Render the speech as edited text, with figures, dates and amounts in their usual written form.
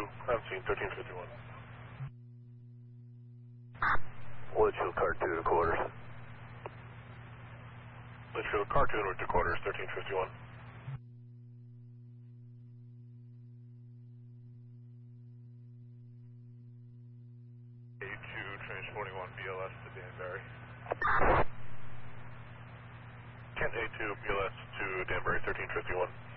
I'm seeing 1351. Litchfield Cartoon to quarters. Litchfield Cartoon with 2 quarters, 1351. A2, transporting 1 BLS to Danbury. Kent A2, BLS to Danbury, 1351.